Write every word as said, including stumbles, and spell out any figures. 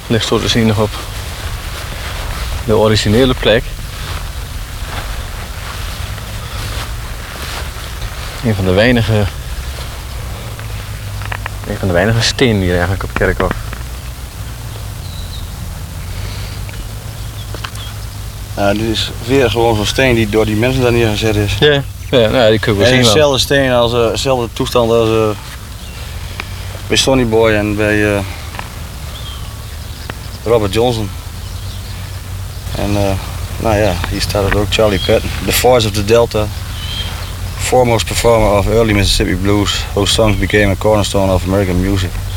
ligt zo te zien nog op de originele plek. Een van de weinige, een van de weinige stenen hier eigenlijk op het kerkhof. Ja, dit is weer gewoon zo'n steen die door die mensen daar neergezet is. Ja, ja nou, die kun je wel En zien. wel. dezelfde steen als uh, dezelfde toestand als uh, bij Sonny Boy en bij uh, Robert Johnson. En uh, nou ja, hier staat het ook Charlie Patton, the voice of the Delta, foremost performer of early Mississippi blues, whose songs became a cornerstone of American music.